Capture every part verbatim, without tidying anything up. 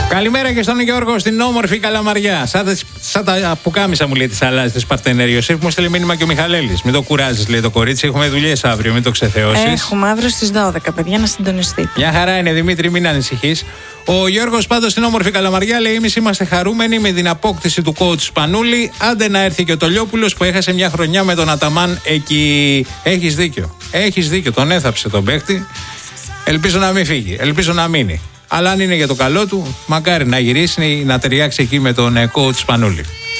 Καλημέρα και στον Γιώργο στην όμορφη Καλαμαριά. Σαν, σαν τα πουκάμισα μου λέει τη αλλάζει τη Παρτενέριο. Μου στείλει μήνυμα και ο Μιχαλέλης. Μην το κουράζει, λέει το κορίτσι. Έχουμε δουλειές αύριο, μην το ξεθεώσει. Έχουμε αύριο στις δώδεκα, παιδιά, να συντονιστείτε. Μια χαρά είναι, Δημήτρη, μην ανησυχείς. Ο Γιώργος πάντως στην όμορφη Καλαμαριά λέει: εμείς είμαστε χαρούμενοι με την απόκτηση του coach Σπανούλη. Άντε να έρθει και ο Τολιόπουλος που έχασε μια χρονιά με τον Αταμάν εκεί. Έχεις δίκιο. Έχεις δίκιο. Τον έθαψε τον παίχτη. Ελπίζω να μην φύγει. Ελπίζω να μείνει. Αλλά αν είναι για το καλό του, μακάρι να γυρίσει να ταιριάξει εκεί με τον coach Σπανούλη.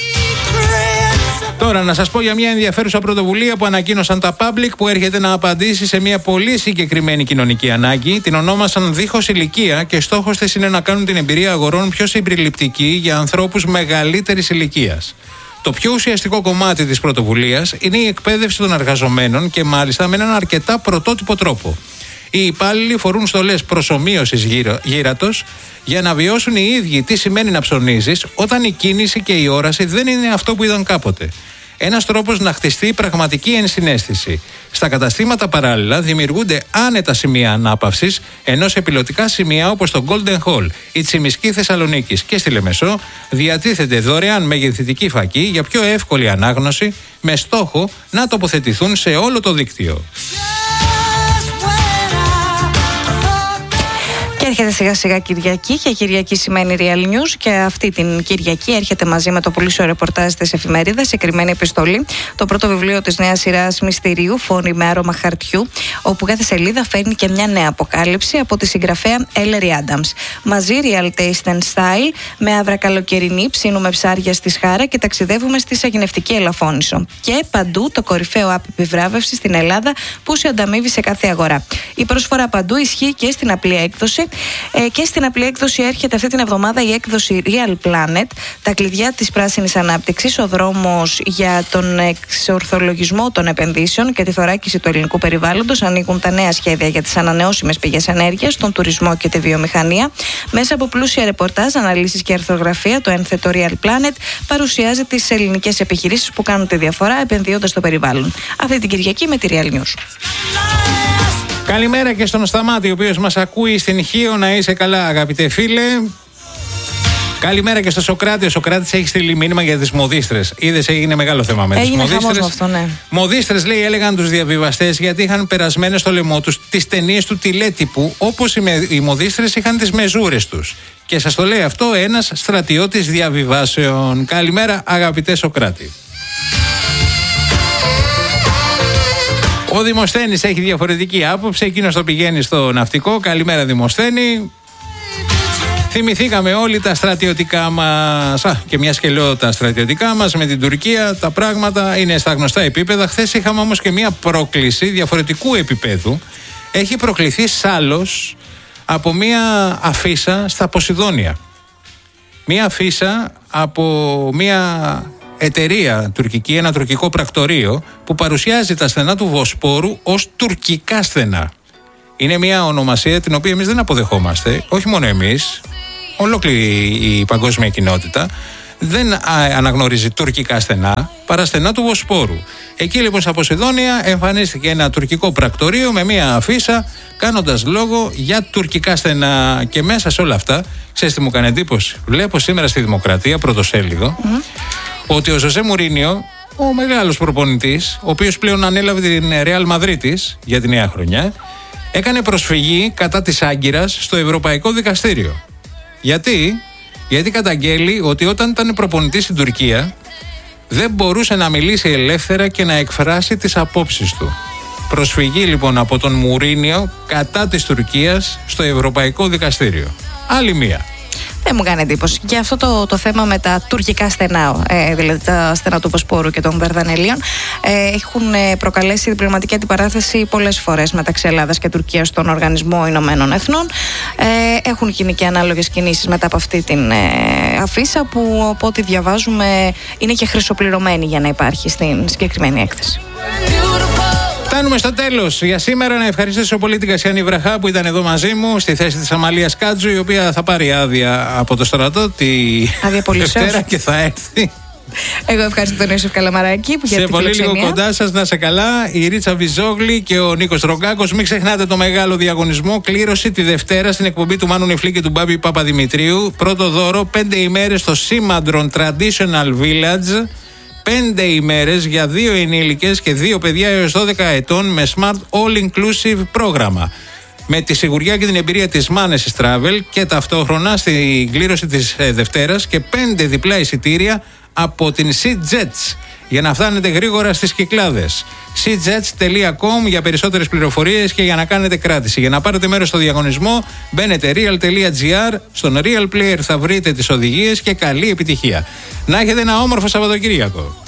Τώρα να σας πω για μια ενδιαφέρουσα πρωτοβουλία που ανακοίνωσαν τα Public, που έρχεται να απαντήσει σε μια πολύ συγκεκριμένη κοινωνική ανάγκη. Την ονόμασαν Δίχως Ηλικία και στόχος της είναι να κάνουν την εμπειρία αγορών πιο συμπεριληπτική για ανθρώπους μεγαλύτερης ηλικίας. Το πιο ουσιαστικό κομμάτι της πρωτοβουλίας είναι η εκπαίδευση των εργαζομένων και μάλιστα με έναν αρκετά πρωτότυπο τρόπο. Οι υπάλληλοι φορούν στολές προσομοίωσης γύρατος για να βιώσουν οι ίδιοι τι σημαίνει να ψωνίζεις όταν η κίνηση και η όραση δεν είναι αυτό που ήταν κάποτε. Ένας τρόπος να χτιστεί πραγματική ενσυναίσθηση. Στα καταστήματα παράλληλα δημιουργούνται άνετα σημεία ανάπαυσης, ενώ σε πιλωτικά σημεία όπως το Golden Hall, η Τσιμισκή Θεσσαλονίκης και στη Λεμεσό διατίθεται δωρεάν μεγεθυντική φακή για πιο εύκολη ανάγνωση, με στόχο να τοποθετηθούν σε όλο το δίκτυο. Έρχεται σιγά σιγά Κυριακή και Κυριακή σημαίνει Real News και αυτή την Κυριακή έρχεται μαζί με το πουλήσιο ρεπορτάζ της εφημερίδας Συγκεκριμένη Επιστολή, το πρώτο βιβλίο της νέας σειράς μυστηρίου Φόνοι με άρωμα χαρτιού, όπου κάθε σελίδα φέρνει και μια νέα αποκάλυψη από τη συγγραφέα Ellery Adams. Μαζί Real Taste and Style, με άβρα καλοκαιρινή, ψήνουμε ψάρια στη Σχάρα και ταξιδεύουμε στη Σαγηνευτική Ελαφώνησο. Και παντού το κορυφαίο app επιβράβευση στην Ελλάδα που σε ανταμείβει σε κάθε αγορά. Η προσφορά παντού ισχύει και στην απλή έκδοση. Ε, και στην απλή έκδοση έρχεται αυτή την εβδομάδα η έκδοση Real Planet, τα κλειδιά της πράσινης ανάπτυξης, ο δρόμος για τον εξορθολογισμό των επενδύσεων και τη θωράκιση του ελληνικού περιβάλλοντος. Ανοίγουν τα νέα σχέδια για τις ανανεώσιμες πηγές ενέργειας, τον τουρισμό και τη βιομηχανία. Μέσα από πλούσια ρεπορτάζ, αναλύσεις και αρθρογραφία, το ένθετο Real Planet παρουσιάζει τις ελληνικές επιχειρήσεις που κάνουν τη διαφορά επενδύοντας στο περιβάλλον. Αυτή την Κυριακή με τη Real News. Καλημέρα και στον Σταμάτη, ο οποίος μας ακούει στην Χίο. Να είσαι καλά, αγαπητέ φίλε. Καλημέρα και στο Σοκράτη. Ο Σοκράτης έχει στείλει μήνυμα για τις μοδίστρες. Είδες, έγινε μεγάλο θέμα με τις μοδίστρες. Αυτό, ναι. Μοδίστρες, λέει, έλεγαν τους διαβιβαστές γιατί είχαν περασμένες στο λαιμό τους τις ταινίες του τηλέτυπου, όπως οι, με, οι μοδίστρες είχαν τις μεζούρες τους. Και σας το λέει αυτό ένας στρατιώτης διαβιβάσεων. Καλημέρα, αγαπητέ Σοκράτη. Ο Δημοσθένης έχει διαφορετική άποψη. Εκείνος το πηγαίνει στο ναυτικό. Καλημέρα, Δημοσθένη. Θυμηθήκαμε όλοι τα στρατιωτικά μας. Α, και μια και λέω τα στρατιωτικά μας με την Τουρκία. Τα πράγματα είναι στα γνωστά επίπεδα. Χθες είχαμε όμως και μια πρόκληση διαφορετικού επίπεδου. Έχει προκληθεί Σάλος από μια αφίσα στα Ποσειδόνια. Μια αφίσα από μια εταιρεία τουρκική, ένα τουρκικό πρακτορείο που παρουσιάζει τα στενά του Βοσπόρου ως τουρκικά στενά. Είναι μια ονομασία την οποία εμείς δεν αποδεχόμαστε, όχι μόνο εμείς, ολόκληρη η παγκόσμια κοινότητα δεν αναγνωρίζει τουρκικά στενά, παρά στενά του Βοσπόρου. Εκεί λοιπόν στα Ποσειδόνια εμφανίστηκε ένα τουρκικό πρακτορείο με μια αφίσα κάνοντας λόγο για τουρκικά στενά. Και μέσα σε όλα αυτά, ξέρεις τι μου κάνει εντύπωση? Βλέπω σήμερα στη Δημοκρατία, πρωτοσέλιδο, mm-hmm. ότι ο Ζωζέ Μουρίνιο, ο μεγάλος προπονητής, ο οποίος πλέον ανέλαβε την Ρεάλ Μαδρίτης για τη νέα χρονιά, έκανε προσφυγή κατά της Άγκυρας στο Ευρωπαϊκό Δικαστήριο. Γιατί? Γιατί καταγγέλει ότι όταν ήταν προπονητής στην Τουρκία δεν μπορούσε να μιλήσει ελεύθερα και να εκφράσει τις απόψεις του. Προσφυγή λοιπόν από τον Μουρίνιο κατά της Τουρκίας στο Ευρωπαϊκό Δικαστήριο. Άλλη μία. Δεν μου κάνει εντύπωση. Και αυτό το, το θέμα με τα τουρκικά στενά, ε, δηλαδή τα στενά του Βοσπόρου και των Δαρδανελίων, ε, έχουν ε, προκαλέσει διπλωματική αντιπαράθεση πολλές φορές μεταξύ Ελλάδας και Τουρκίας στον Οργανισμό Ηνωμένων Εθνών. Ε, έχουν γίνει και ανάλογες κινήσεις μετά από αυτή την ε, αφίσα που, από ό,τι διαβάζουμε, είναι και χρυσοπληρωμένη για να υπάρχει στην συγκεκριμένη έκθεση. Φτάνουμε στο τέλος. Για σήμερα να ευχαριστήσω πολύ την Κασιάνη Βραχά που ήταν εδώ μαζί μου στη θέση της Αμαλίας Κάτζου, η οποία θα πάρει άδεια από το στρατό τη Δευτέρα και θα έρθει Εγώ ευχαριστώ τον Ιωσήφ Καλαμαράκη που για σε τη πολύ φιλοξενία. λίγο κοντά σας, να σε καλά, η Ρίτσα Βιζόγλη και ο Νίκος Ρογκάκος. Μην ξεχνάτε το μεγάλο διαγωνισμό. Κλήρωση τη Δευτέρα στην εκπομπή του Μάνου Νιφλή και του Μπάμπη Παπαδημητρίου. Πρώτο δώρο, πέντε ημέρες στο Σήμαντρον Traditional Village. Πέντε ημέρες για δύο ενήλικες και δύο παιδιά έως δώδεκα ετών με Smart All Inclusive πρόγραμμα. Με τη σιγουριά και την εμπειρία της Manesis Travel και ταυτόχρονα στην κλήρωση της ε, Δευτέρας και πέντε διπλά εισιτήρια από την SeaJets για να φτάνετε γρήγορα στις Κυκλάδες. seajets τελεία com για περισσότερες πληροφορίες και για να κάνετε κράτηση. Για να πάρετε μέρος στο διαγωνισμό μπαίνετε real τελεία gr, στον Real Player θα βρείτε τις οδηγίες και καλή επιτυχία. Να έχετε ένα όμορφο Σαββατοκύριακο.